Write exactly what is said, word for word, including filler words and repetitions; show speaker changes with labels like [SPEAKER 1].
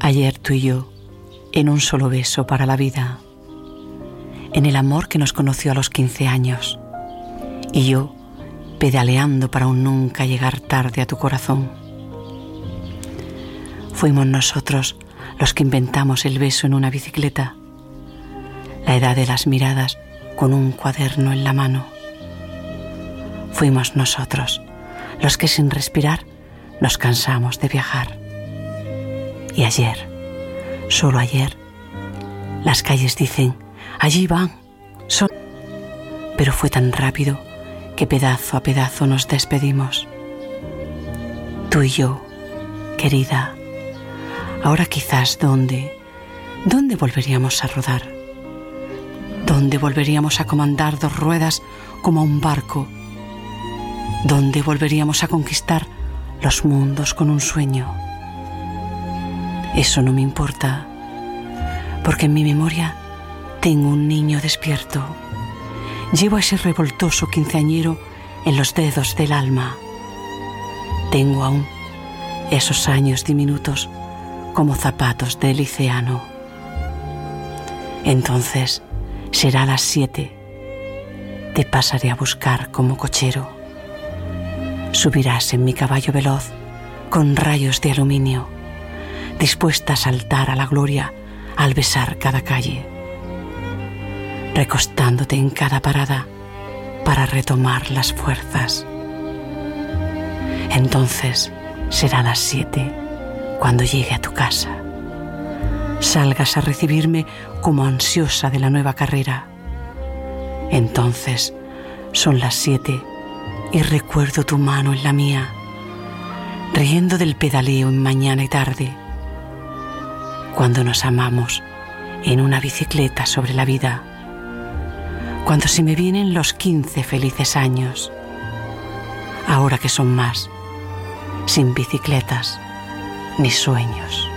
[SPEAKER 1] Ayer tú y yo, en un solo beso para la vida, en el amor que nos conoció a los quince años, y yo pedaleando para un nunca llegar tarde a tu corazón. Fuimos nosotros los que inventamos el beso en una bicicleta, la edad de las miradas con un cuaderno en la mano. Fuimos nosotros los que sin respirar nos cansamos de viajar. Y ayer, solo ayer, las calles dicen, allí van, son. Pero fue tan rápido que pedazo a pedazo nos despedimos. Tú y yo, querida, ahora quizás ¿dónde? ¿Dónde volveríamos a rodar? ¿Dónde volveríamos a comandar dos ruedas como un barco? ¿Dónde volveríamos a conquistar los mundos con un sueño? Eso no me importa, porque en mi memoria tengo un niño despierto. Llevo a ese revoltoso quinceañero en los dedos del alma. Tengo aún esos años diminutos como zapatos de liceano. Entonces será a las siete. Te pasaré a buscar como cochero. Subirás en mi caballo veloz con rayos de aluminio, dispuesta a saltar a la gloria al besar cada calle, recostándote en cada parada para retomar las fuerzas. Entonces será a las siete cuando llegue a tu casa. Salgas a recibirme como ansiosa de la nueva carrera. Entonces son las siete y recuerdo tu mano en la mía, riendo del pedaleo en mañana y tarde, cuando nos amamos en una bicicleta sobre la vida, cuando se me vienen los quince felices años, ahora que son más, sin bicicletas ni sueños.